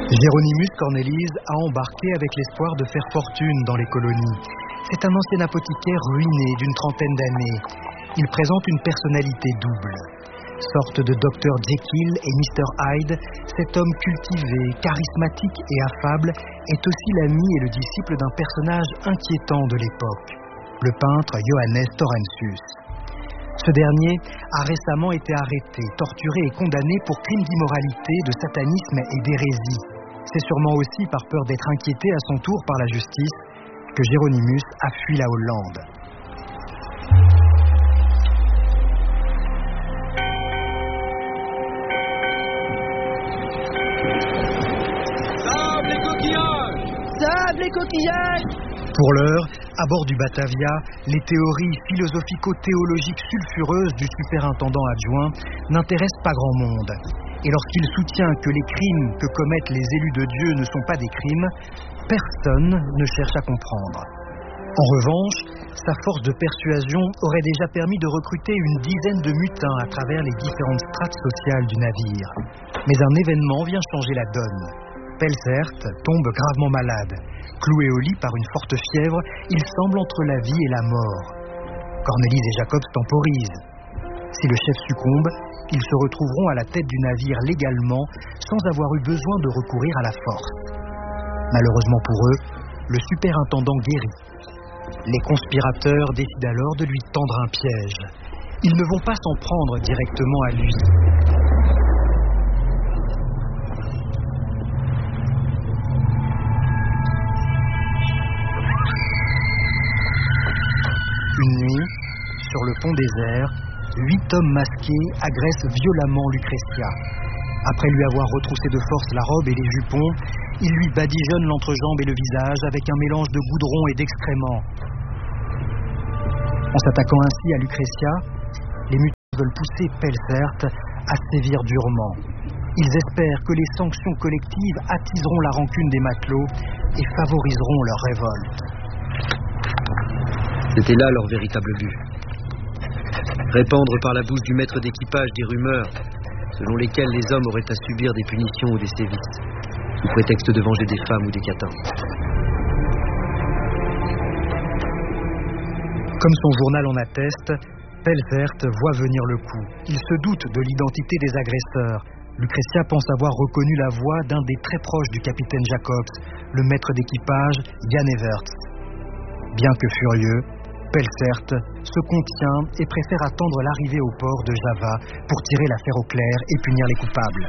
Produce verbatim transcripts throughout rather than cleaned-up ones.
Hieronymus Cornelis a embarqué avec l'espoir de faire fortune dans les colonies. C'est un ancien apothicaire ruiné d'une trentaine d'années. Il présente une personnalité double. Sorte de docteur Jekyll et mister Hyde, cet homme cultivé, charismatique et affable est aussi l'ami et le disciple d'un personnage inquiétant de l'époque, le peintre Johannes Laurentius. Ce dernier a récemment été arrêté, torturé et condamné pour crimes d'immoralité, de satanisme et d'hérésie. C'est sûrement aussi par peur d'être inquiété à son tour par la justice que Hieronymus a fui la Hollande. Sable et coquillages! Sable et coquillages! Pour l'heure, à bord du Batavia, les théories philosophico-théologiques sulfureuses du superintendant adjoint n'intéressent pas grand monde. Et lorsqu'il soutient que les crimes que commettent les élus de Dieu ne sont pas des crimes, personne ne cherche à comprendre. En revanche, sa force de persuasion aurait déjà permis de recruter une dizaine de mutins à travers les différentes strates sociales du navire. Mais un événement vient changer la donne. Pelzert tombe gravement malade. Cloué au lit par une forte fièvre, il semble entre la vie et la mort. Cornelis et Jacobs temporisent. Si le chef succombe, ils se retrouveront à la tête du navire légalement, sans avoir eu besoin de recourir à la force. Malheureusement pour eux, le superintendant guérit. Les conspirateurs décident alors de lui tendre un piège. Ils ne vont pas s'en prendre directement à lui. Une nuit, sur le pont désert, huit hommes masqués agressent violemment Lucrezia. Après lui avoir retroussé de force la robe et les jupons, ils lui badigeonnent l'entrejambe et le visage avec un mélange de goudron et d'excréments. En s'attaquant ainsi à Lucrezia, les mutins veulent pousser Pelzert à sévir durement. Ils espèrent que les sanctions collectives attiseront la rancune des matelots et favoriseront leur révolte. C'était là leur véritable but. Répandre par la bouche du maître d'équipage des rumeurs selon lesquelles les hommes auraient à subir des punitions ou des sévices, sous prétexte de venger des femmes ou des catins. Comme son journal en atteste, Pelzert voit venir le coup. Il se doute de l'identité des agresseurs. Lucrezia pense avoir reconnu la voix d'un des très proches du capitaine Jacobs, le maître d'équipage Jan Everts. Bien que furieux, Pelzert se contient et préfère attendre l'arrivée au port de Java pour tirer l'affaire au clair et punir les coupables.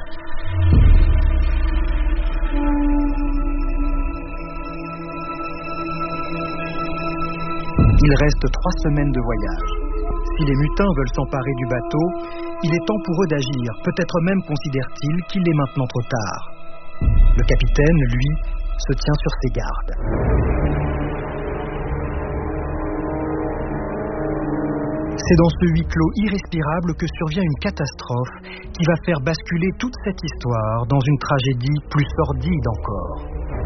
Il reste trois semaines de voyage. Si les mutins veulent s'emparer du bateau, il est temps pour eux d'agir. Peut-être même considèrent-ils qu'il est maintenant trop tard. Le capitaine, lui, se tient sur ses gardes. C'est dans ce huis clos irrespirable que survient une catastrophe qui va faire basculer toute cette histoire dans une tragédie plus sordide encore.